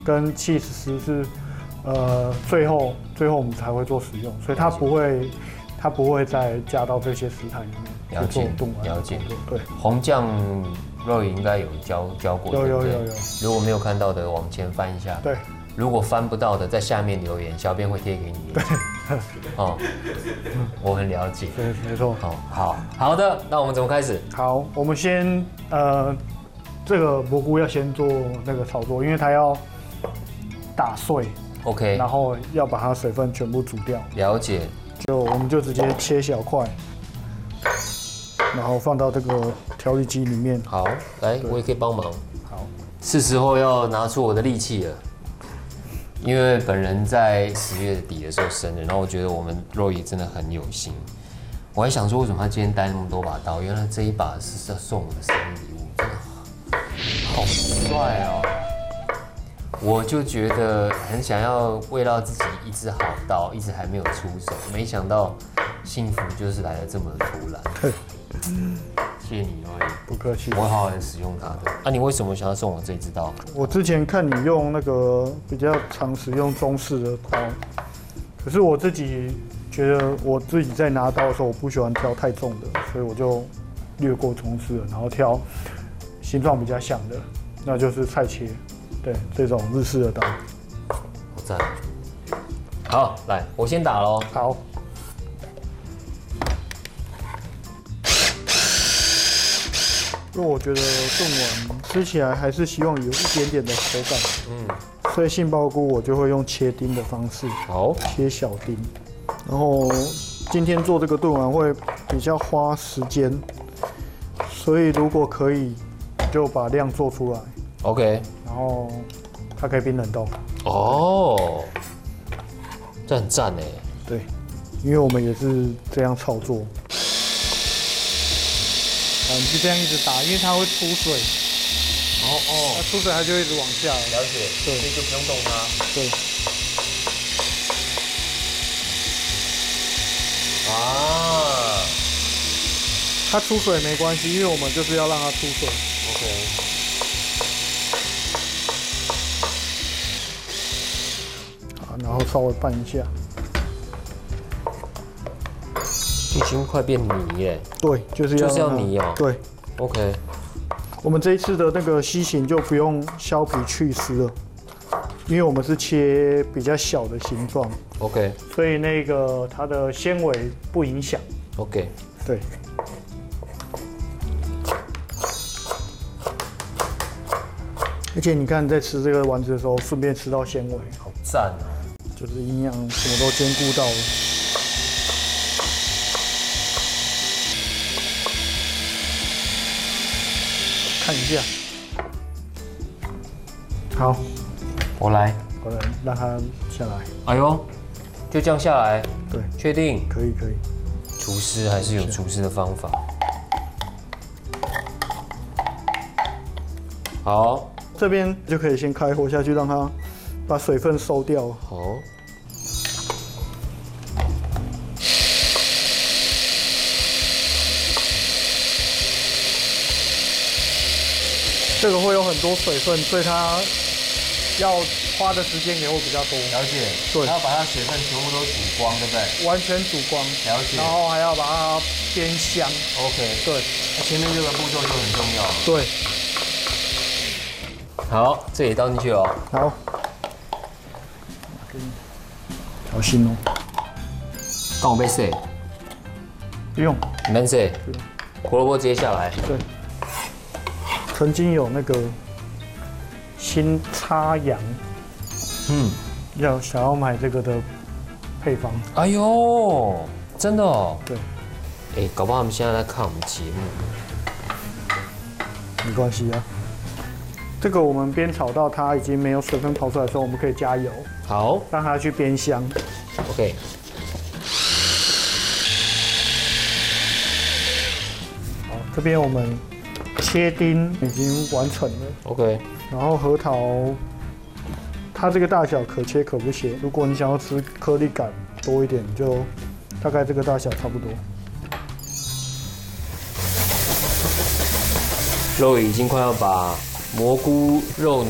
跟起司丝是最后我们才会做使用，所以它不会再加到这些食材里面去做炖完。了解。对， 红酱肉应该有教过。有。如果没有看到的，往前翻一下。 对。 如果翻不到的，在下面留言，小编会贴给你。 对。 哦，我很了解。 对，没错。 好的，那我们怎么开始？ 好，我们先这个蘑菇要先做那个炒作，因为它要打碎。 OK。 然后要把它水分全部煮掉。 了解。 我们就直接切小块，然后放到这个调理机里面。 好，来，我也可以帮忙。 好， 是时候要拿出我的力气了。因为本人在10月底的时候生日，然后我觉得我们肉爷真的很有心。我还想说，为什么他今天带那么多把刀？原来这一把是要送我的生日礼物，真的好帅哦！我就觉得很想要喂到自己一支好刀，一直还没有出手，没想到幸福就是来得这么突然。谢谢你，肉爷。 不客气。 我会好好的使用它的。啊，你为什么想要送我这支刀？ 我之前看你用那个比较常使用中式的刀，可是我自己觉得我自己在拿刀的时候，我不喜欢挑太重的，所以我就略过中式的，然后挑形状比较像的，那就是菜切。对，这种日式的刀。 好赞。好，来，我先打咯。 好。因为我觉得炖完吃起来还是希望有一点点的口感，所以杏鲍菇我就会用切丁的方式， 好， 切小丁。然后今天做这个炖完会比较花时间，所以如果可以就把量做出来 ，OK。 然后它可以冰冷冻。 哦，这很赞哎。 对，因为我们也是这样操作。你就这样一直打，因为它会出水。它出水它就一直往下。 了解。对，所以就不用动它。 对。 啊。 它出水没关系，因为我们就是要让它出水。 OK。 好，然后稍微拌一下。 已经快变泥耶。 对，就是要泥哦。 对 ，OK。 我们这一次的那个西芹就不用削皮去丝了，因为我们是切比较小的形状 ，OK。 所以那个它的纤维不影响 ，OK。 对。而且你看，在吃这个丸子的时候，顺便吃到纤维， 好赞哦！ 就是营养什么都兼顾到了。看一下，好， 我来让它下来。 哎呦，就这样下来？ 对， 确定？ 可以。 厨师还是有厨师的方法。好， 这边就可以先开火下去，让它把水分收掉。 好。 这个会有很多水分，所以它要花的时间也会比较多。 了解。 对。 还要把它水分全部都煮光，对不对？ 完全煮光。 了解。 然后还要把它煸香。 OK。 对。 那前面这个步骤就很重要。 对。 好，这也倒进去哦。 好。小心哦。 刚我被洗。 不用。 免洗。胡萝卜直接下来。 对。曾经有那个新插羊，想要买这个的配方。 哎呦，真的哦。 对。 哎，搞不好他们现在在看我们节目。 没关系啊。这个我们煸炒到它已经没有水分跑出来的时候，我们可以加油。 好。 让它去煸香。 OK。 好，这边我们切丁已经完成了。 OK。 然后核桃，它这个大小可切可不切。如果你想要吃颗粒感多一点，就大概这个大小差不多。 肉已经快要把蘑菇肉